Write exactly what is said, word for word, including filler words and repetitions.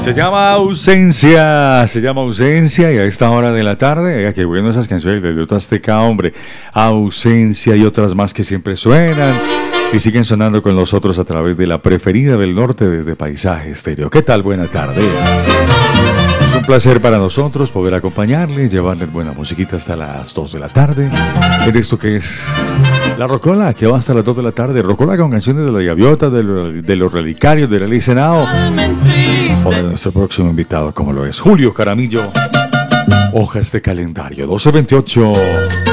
Se llama Ausencia, se llama Ausencia y a esta hora de la tarde, oiga, qué bueno esas canciones de Lito Azteca, hombre. Ausencia y otras más que siempre suenan y siguen sonando con nosotros a través de la preferida del norte desde Paisaje Estéreo. ¿Qué tal? Buena tarde. Es un placer para nosotros poder acompañarle, llevarle buena musiquita hasta las dos de la tarde. En esto que es La Rocola, que va hasta las dos de la tarde. Rocola con canciones de La Gaviota, de, lo, de los Relicarios, de Lely Henao. O de nuestro próximo invitado, como lo es Julio Caramillo. Hojas de calendario, doce veintiocho.